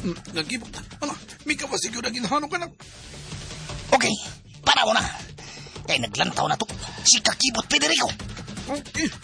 Nagkibot. May kapasig yun na ginahanong ka na. Okay, para mo na. Kaya naglantaw na to. Si Kakibot Federico. Okay.